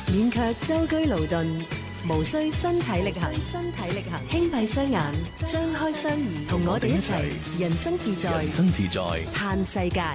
免卻舟車勞頓，無需身體力行，輕閉雙眼，張開雙耳，同我哋一齊人生自在， 人生自在， 嘆世界。